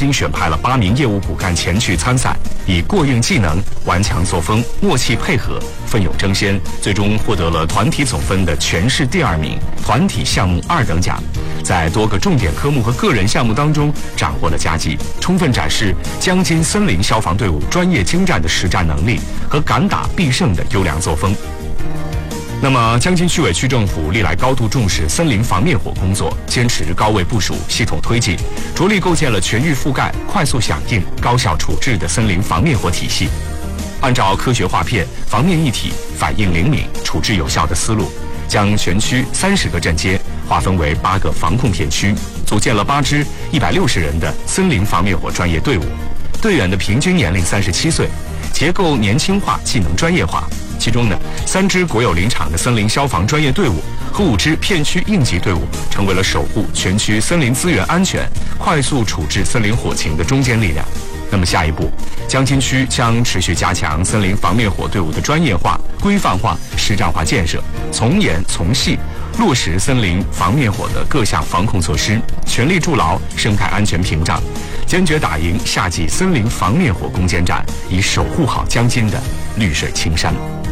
精选派了8名业务骨干前去参赛，以过硬技能、顽强作风、默契配合，奋勇争先，最终获得了团体总分的全市第2名，团体项目2等奖。在多个重点科目和个人项目当中斩获了佳绩，充分展示江津森林消防队伍专业精湛的实战能力和敢打必胜的优良作风。那么，江津区委区政府历来高度重视森林防灭火工作，坚持高位部署、系统推进，着力构建了全域覆盖、快速响应、高效处置的森林防灭火体系。按照科学划片、防灭一体、反应灵敏、处置有效的思路，将全区30个镇街划分为8个防控片区，组建了8支160人的森林防灭火专业队伍。队员的平均年龄37岁，结构年轻化、技能专业化。其中呢，3支国有林场的森林消防专业队伍和5支片区应急队伍，成为了守护全区森林资源安全、快速处置森林火情的中坚力量。那么下一步，江津区将持续加强森林防灭火队伍的专业化、规范化、实战化建设，从严从细落实森林防灭火的各项防控措施，全力筑牢生态安全屏障，坚决打赢夏季森林防灭火攻坚战，以守护好江津的绿水青山。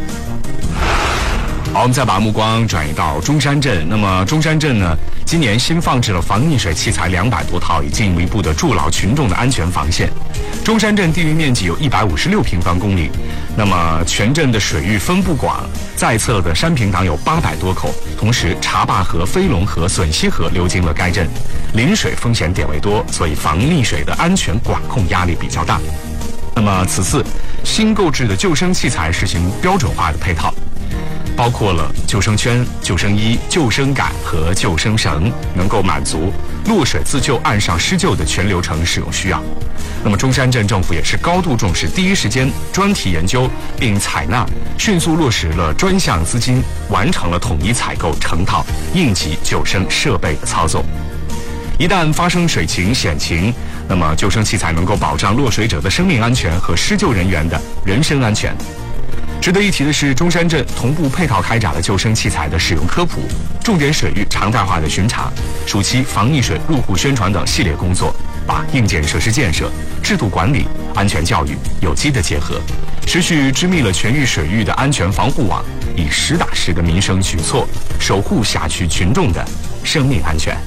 好，我们再把目光转移到中山镇。那么中山镇呢，今年新放置了防溺水器材200多套，以进一步的筑牢群众的安全防线。中山镇地域面积有156平方公里，那么全镇的水域分布广，在侧的山坪塘有800多口，同时茶坝河、飞龙河、笋溪河流经了该镇，临水风险点位多，所以防溺水的安全管控压力比较大。那么此次新购置的救生器材实行标准化的配套，包括了救生圈、救生衣、救生杆和救生绳，能够满足落水自救、岸上施救的全流程使用需要。那么中山镇政府也是高度重视，第一时间专题研究并采纳，迅速落实了专项资金，完成了统一采购成套应急救生设备的操作。一旦发生水情险情，那么救生器材能够保障落水者的生命安全和施救人员的人身安全。值得一提的是，中山镇同步配套开展了救生器材的使用科普、重点水域常态化的巡查、暑期防溺水入户宣传等系列工作，把硬件设施建设、制度管理、安全教育有机的结合，持续织密了全域水域的安全防护网，以实打实的民生举措守护辖区群众的生命安全。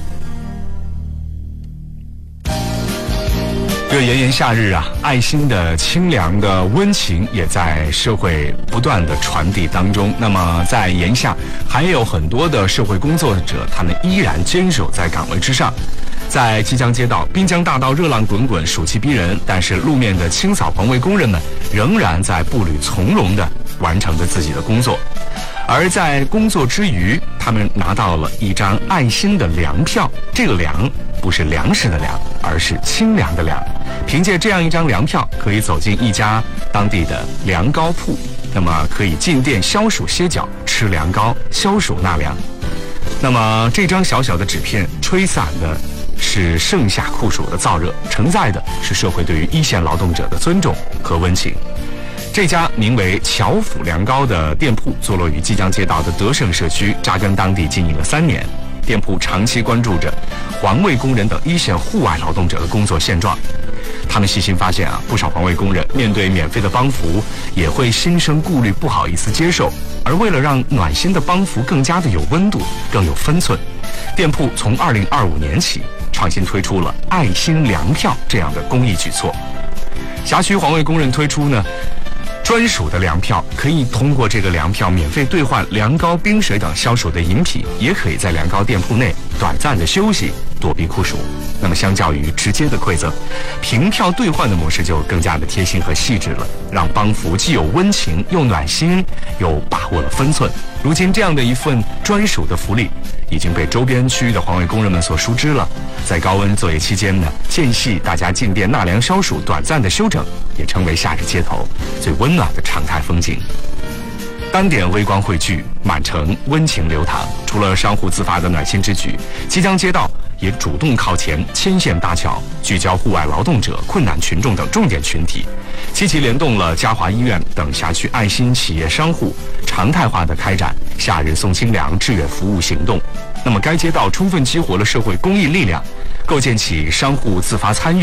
这炎炎夏日啊，爱心的清凉的温情也在社会不断的传递当中。那么在炎夏，还有很多的社会工作者，他们依然坚守在岗位之上。在蓟江街道、滨江大道热浪滚滚，暑气逼人，但是路面的清扫环卫工人们仍然在步履从容地完成着自己的工作。而在工作之余，他们拿到了一张爱心的粮票，这个粮不是粮食的粮，而是清凉的凉。凭借这样一张粮票，可以走进一家当地的凉糕铺，那么可以进店消暑歇脚，吃凉糕，消暑纳凉。那么这张小小的纸片吹散的是盛夏酷暑的燥热，承载的是社会对于一线劳动者的尊重和温情。这家名为侨府凉糕的店铺坐落于蓟江街道的德盛社区，扎根当地经营了3年。店铺长期关注着环卫工人等一线户外劳动者的工作现状。他们细心发现不少环卫工人面对免费的帮扶也会心生顾虑，不好意思接受。而为了让暖心的帮扶更加的有温度、更有分寸，店铺从2025年起创新推出了爱心粮票这样的公益举措。辖区环卫工人推出呢专属的粮票，可以通过这个粮票免费兑换凉糕、冰水等消暑的饮品，也可以在凉糕店铺内短暂的休息，躲避酷暑。那么相较于直接的馈赠，凭票兑换的模式就更加的贴心和细致了，让帮扶既有温情又暖心，又把握了分寸。如今这样的一份专属的福利已经被周边区域的环卫工人们所熟知了。在高温作业期间呢，间隙大家进店纳凉消暑，短暂的休整，也成为夏日街头最温暖的常态风景。单点微光汇聚，满城温情流淌。除了商户自发的暖心之举，蓟江街道也主动靠前，牵线搭桥，聚焦户外劳动者、困难群众等重点群体，积极联动了嘉华医院等辖区爱心企业商户，常态化的开展夏日送清凉志愿服务行动。那么该街道充分激活了社会公益力量，构建起商户自发参与、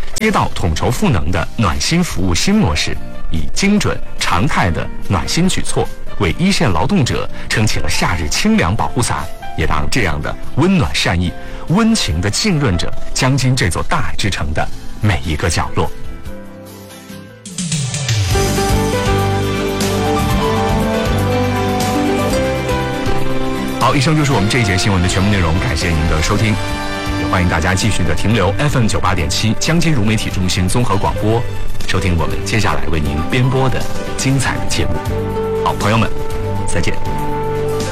街道统筹赋能的暖心服务新模式，以精准常态的暖心举措，为一线劳动者撑起了夏日清凉保护伞，也让这样的温暖善意、温情的浸润着江津这座大爱之城的每一个角落。好，以上就是我们这一节新闻的全部内容，感谢您的收听，也欢迎大家继续的停留 FM 98.7江津如媒体中心综合广播，收听我们接下来为您编播的精彩的节目。好，朋友们，再见。